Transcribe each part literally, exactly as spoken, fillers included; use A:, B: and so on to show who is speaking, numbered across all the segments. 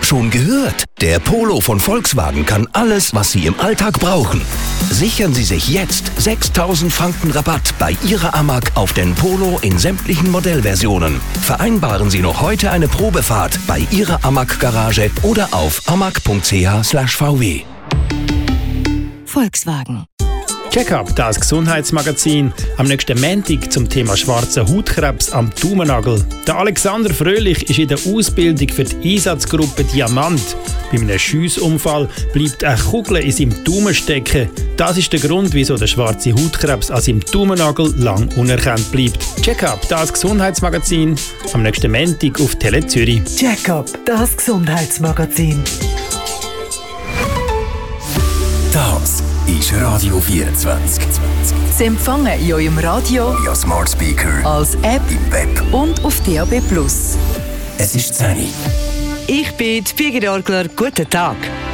A: Schon gehört? Der Polo von Volkswagen kann alles, was Sie im Alltag brauchen. Sichern Sie sich jetzt sechstausend Franken Rabatt bei Ihrer Amag auf den Polo in sämtlichen Modellversionen. Vereinbaren Sie noch heute eine Probefahrt bei Ihrer Amag-Garage oder auf amag punkt c h slash v w.
B: Volkswagen.
C: Check-up, das Gesundheitsmagazin. Am nächsten Montag zum Thema schwarzer Hautkrebs am Daumennagel. Der Alexander Fröhlich ist in der Ausbildung für die Einsatzgruppe Diamant. Bei einem Schiessunfall bleibt eine Kugel in seinem Daumen stecken. Das ist der Grund, wieso der schwarze Hautkrebs an seinem Daumennagel lang unerkannt bleibt. Check-up, das Gesundheitsmagazin. Am nächsten Montag auf Tele Zürich.
D: Check-up, das Gesundheitsmagazin.
E: Das ist Radio vierundzwanzig.
B: Sie empfangen in eurem Radio,
E: via Smart Speaker,
B: als App
E: im Web
B: und auf D A B plus.
E: Es ist zehn Uhr.
D: Ich bin die Birgit Orgler. Guten Tag.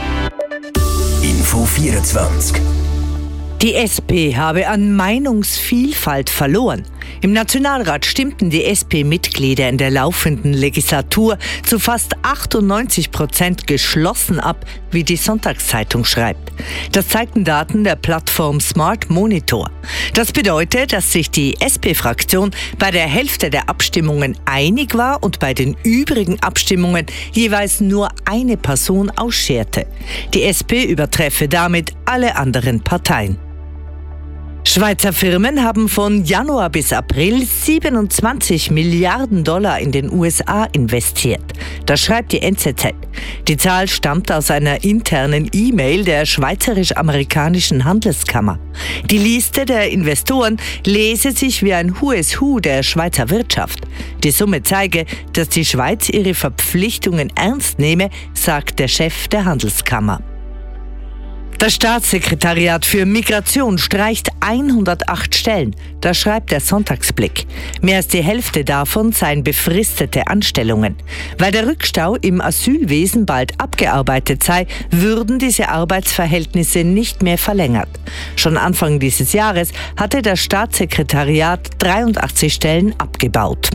E: Info vierundzwanzig.
D: Die S P habe an Meinungsvielfalt verloren. Im Nationalrat stimmten die S P-Mitglieder in der laufenden Legislatur zu fast achtundneunzig Prozent geschlossen ab, wie die Sonntagszeitung schreibt. Das zeigten Daten der Plattform Smart Monitor. Das bedeutet, dass sich die S P-Fraktion bei der Hälfte der Abstimmungen einig war und bei den übrigen Abstimmungen jeweils nur eine Person ausscherte. Die S P übertreffe damit alle anderen Parteien. Schweizer Firmen haben von Januar bis April siebenundzwanzig Milliarden Dollar in den U S A investiert. Das schreibt die N Z Z. Die Zahl stammt aus einer internen E-Mail der Schweizerisch-Amerikanischen Handelskammer. Die Liste der Investoren lese sich wie ein Who is Who der Schweizer Wirtschaft. Die Summe zeige, dass die Schweiz ihre Verpflichtungen ernst nehme, sagt der Chef der Handelskammer. Das Staatssekretariat für Migration streicht hundertacht Stellen. Das schreibt der Sonntagsblick. Mehr als die Hälfte davon seien befristete Anstellungen. Weil der Rückstau im Asylwesen bald abgearbeitet sei, würden diese Arbeitsverhältnisse nicht mehr verlängert. Schon Anfang dieses Jahres hatte das Staatssekretariat dreiundachtzig Stellen abgebaut.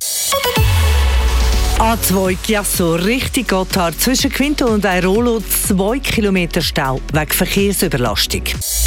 D: A zwei Chiasso Richtung Gotthard zwischen Quinto und Airolo zwei Kilometer Stau wegen Verkehrsüberlastung.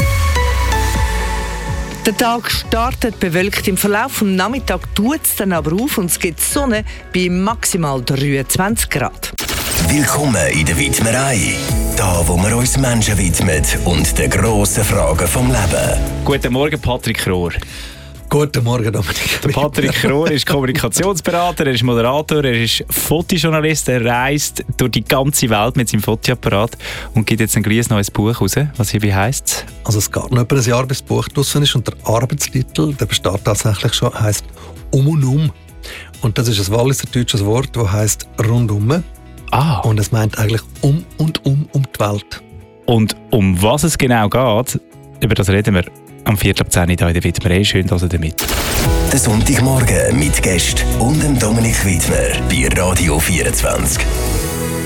D: Der Tag startet bewölkt. Im Verlauf des Nachmittags tut es dann aber auf und es gibt Sonne bei maximal dreiundzwanzig Grad.
E: Willkommen in der Widmerei. Da, wo wir uns Menschen widmen und den grossen Fragen vom Leben.
F: Guten Morgen, Patrick Rohr.
G: Guten Morgen, Dominik.
F: Der Patrick Rohr ist Kommunikationsberater, er ist Moderator, er ist Fotojournalist, er reist durch die ganze Welt mit seinem Fotoapparat und gibt jetzt ein kleines neues Buch raus. Was wie heisst es?
G: Also es geht noch etwa ein Jahr, bis das Buch draussen ist und der Arbeitstitel, der besteht tatsächlich schon, heisst «Um und um». Und das ist ein Walliser deutsches Wort, das heisst «rundum».
F: Ah.
G: Und es meint eigentlich «um und um um die Welt».
F: Und um was es genau geht, über das reden wir am Viertel ab zehn Uhr hier in der Widmerei. Schön, dass ihr damit.
E: Der Sonntagmorgen mit Gästen und dem Dominik Widmer bei Radio vierundzwanzig.